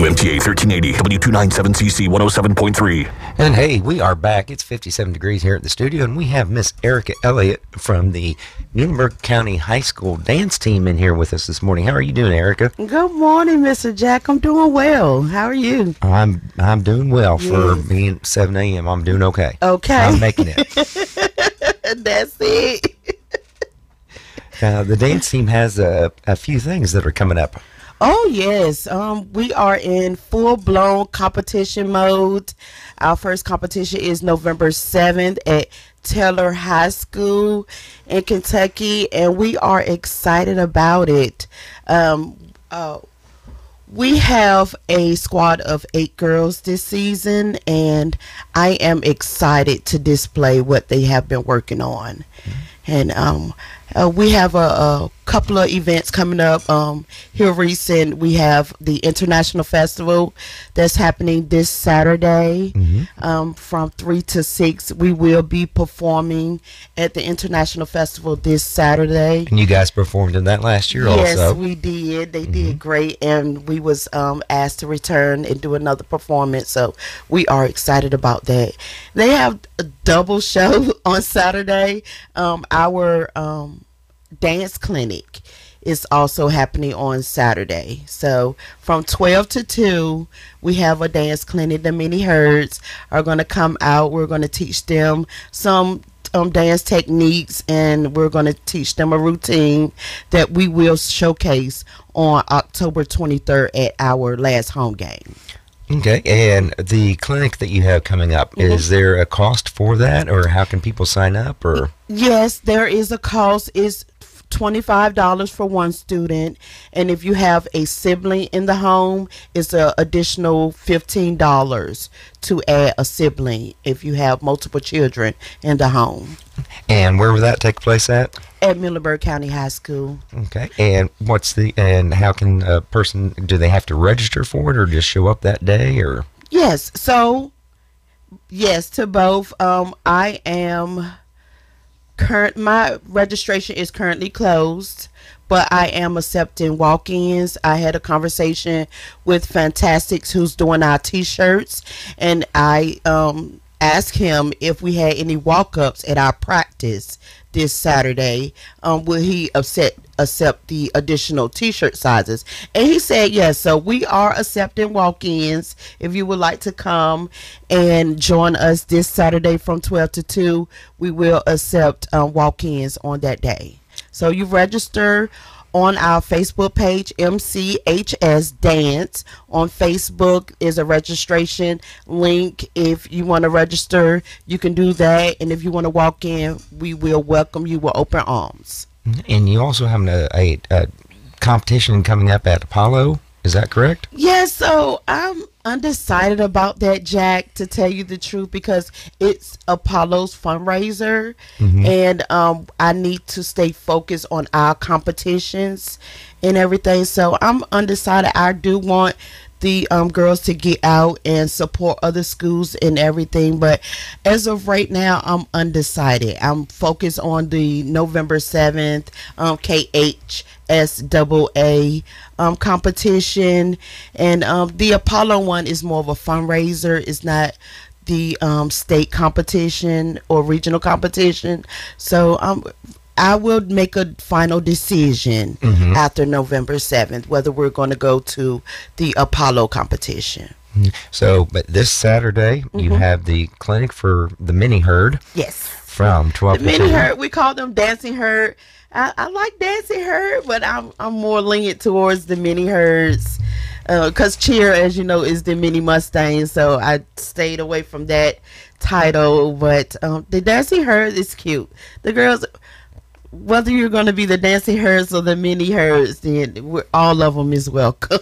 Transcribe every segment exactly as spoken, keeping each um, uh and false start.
W M T A thirteen eighty, W two ninety-seven C C one oh seven point three. And hey, we are back. It's fifty-seven degrees here at the studio, and we have Miss Erica Elliott from the Muhlenberg County High School dance team in here with us this morning. How are you doing, Erica? Good morning, Mister Jack. I'm doing well. How are you? I'm I'm doing well for Yes. being seven a m I'm doing okay. Okay. I'm making it. That's it. Uh, the dance team has a, a few things that are coming up. Oh, yes. Um, we are in full-blown competition mode. Our first competition is November seventh at Taylor High School in Kentucky, and we are excited about it. Um, uh, we have a squad of eight girls this season, and I am excited to display what they have been working on. And um, uh, we have a, a couple of events coming up um, here recent. We have the International Festival that's happening this Saturday Mhm. um, from three to six. We will be performing at the International Festival this Saturday. And you guys performed in that last year Yes, also. we did. They did great, and we was um, asked to return and do another performance. So we are excited about that. They have a double show on Saturday. Um, our um, dance clinic is also happening on Saturday. So from twelve to two, we have a dance clinic. The mini herds are going to come out. We're going to teach them some um, dance techniques, and we're going to teach them a routine that we will showcase on October twenty-third at our last home game. Okay, and the clinic that you have coming up, Mhm. is there a cost for that, or how can people sign up? Or Yes, there is a cost. It's twenty-five dollars for one student, and if you have a sibling in the home, it's an additional fifteen dollars to add a sibling if you have multiple children in the home and where will that take place at? at Muhlenberg County High School. Okay, and what's the and how can a person, do they have to register for it or just show up that day? Or Yes, so yes to both. Um, I am current. My registration is currently closed, but I am accepting walk-ins. I had a conversation with Fantastics, who's doing our T-shirts, and I um asked him if we had any walk-ups at our practice this Saturday. Um, will he accept accept the additional T-shirt sizes? And he said yes. So we are accepting walk-ins. If you would like to come and join us this Saturday from twelve to two, we will accept um, walk-ins on that day. So you register on our Facebook page, M C H S Dance. On Facebook is a registration link. If you want to register, you can do that. And if you want to walk in, we will welcome you with open arms. and you also have a, a, a competition coming up at Apollo. Is that correct? Yes, so I'm undecided about that, Jack, to tell you the truth, because it's Apollo's fundraiser, Mhm. and um, I need to stay focused on our competitions and everything. So I'm undecided. I do want the um, girls to get out and support other schools and everything, but as of right now, I'm undecided. I'm focused on the November seventh um, K H S double A um, competition, and um, the Apollo one is more of a fundraiser. It's not the um, state competition or regional competition. So um, I will make a final decision Mhm. after November seventh whether we're going to go to the Apollo competition. So, but this Saturday you Mhm. have the clinic for the mini herd Yes. from twelve The to mini two. herd, we call them dancing herd. I, I like dancing herd, but I'm I'm more lenient towards the mini herds, because cheer, as you know, is the mini Mustang. So I stayed away from that title. But um, the dancing herd is cute. The girls, whether you're going to be the dancing herds or the mini herds, then we're, all of them is welcome.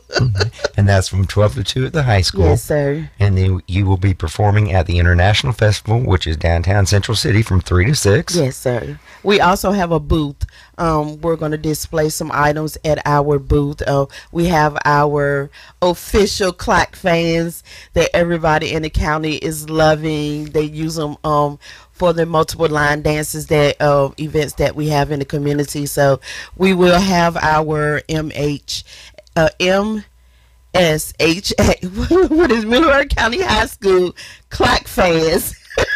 And that's from twelve to two at the high school. Yes, sir. And then you will be performing at the International Festival, which is downtown Central City, from three to six. Yes, sir. We also have a booth. Um, we're going to display some items at our booth. Uh, we have our official Clack fans that everybody in the county is loving. They use them um, for the multiple line dances that uh, events that we have in the community. So we will have our M H uh, M S H A, what is Middleburg County High School Clack Fans.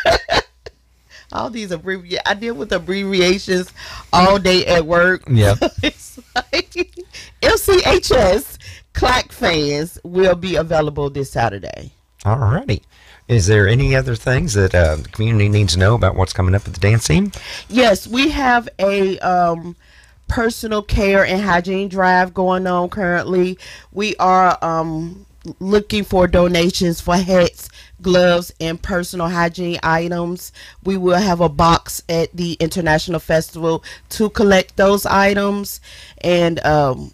All these abbreviations. I deal with abbreviations all day at work. Yeah. It's like M C H S Clack Fans will be available this Saturday. All righty. Is there any other things that uh, the community needs to know about what's coming up with the dance team? Yes, we have a um, personal care and hygiene drive going on currently. We are um, looking for donations for hats, gloves, and personal hygiene items. We will have a box at the International Festival to collect those items. And um,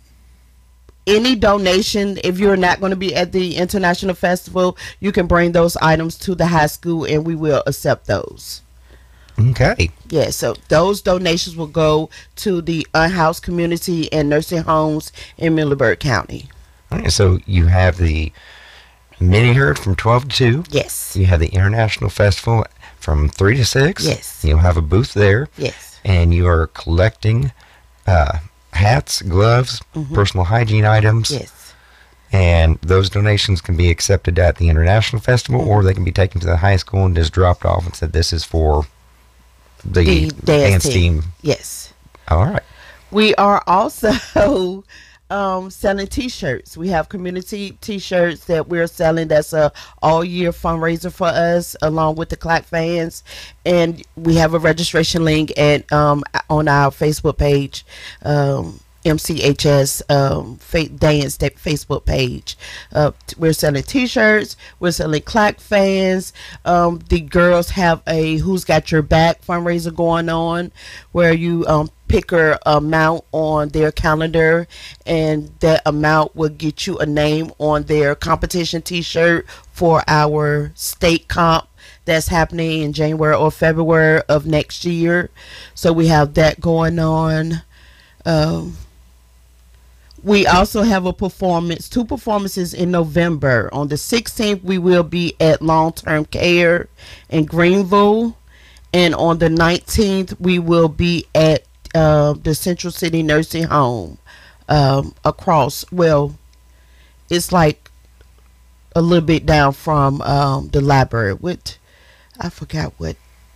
any donation, if you're not going to be at the International Festival, you can bring those items to the high school and we will accept those. Okay. Yeah, so those donations will go to the unhoused community and nursing homes in Middleburg County. All right, so you have the mini herd from twelve to two. Yes. You have the International Festival from three to six. Yes. You'll have a booth there. Yes. And you are collecting uh, hats, gloves, Mhm. personal hygiene items. Yes. And those donations can be accepted at the International Festival, or they can be taken to the high school and just dropped off and said, this is for the, The dance, dance team. team. Yes. All right. We are also um, selling T-shirts. We have community T-shirts that we're selling. That's a all-year fundraiser for us, along with the Clack Fans. And we have a registration link at um, on our Facebook page. Um, M C H S um, fa- dance that Facebook page. Uh, t- we're selling T-shirts. We're selling Clack Fans. Um, the girls have a "Who's Got Your Back" fundraiser going on, where you um, pick a amount on their calendar, and that amount will get you a name on their competition T-shirt for our state comp that's happening in January or February of next year. So we have that going on. Um, We also have a performance, two performances in November. On the sixteenth, we will be at Long-Term Care in Greenville. And on the nineteenth, we will be at uh, the Central City Nursing Home um, across, well, it's like a little bit down from um, the library. What, I forgot what,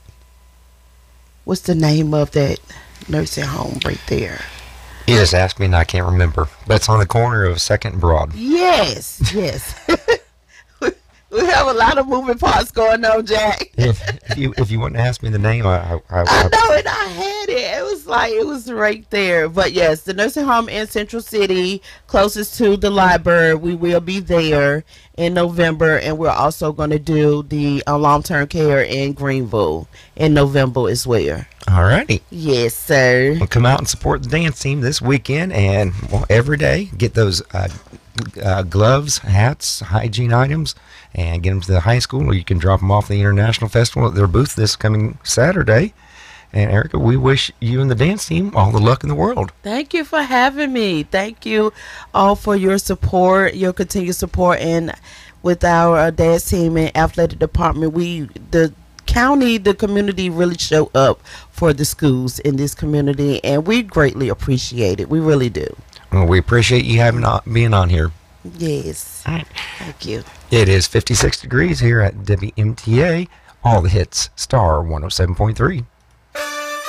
what's the name of that nursing home right there? You just asked me and I can't remember. But it's on the corner of Second and Broad. Yes, yes. we, we have a lot of moving parts going on, Jack. if, if you if you wouldn't ask me the name, I, I, I, I know it. I had it. It was like it was right there. But yes, the nursing home in Central City, closest to the library. We will be there in November, and we're also going to do the uh, long-term care in Greenville in November as well. All righty. Yes, sir. Well, come out and support the dance team this weekend and well, every day. Get those uh, uh, gloves, hats, hygiene items, and get them to the high school, or you can drop them off at the International Festival at their booth this coming Saturday. And Erica, we wish you and the dance team all the luck in the world. Thank you for having me. Thank you all for your support, your continued support, and with our uh, dance team and athletic department, we the county, the community really show up for the schools in this community, and we greatly appreciate it. We really do. Well, we appreciate you having on, being on here. Yes. All right. Thank you. It is fifty-six degrees here at W M T A. All the hits, Star one oh seven point three.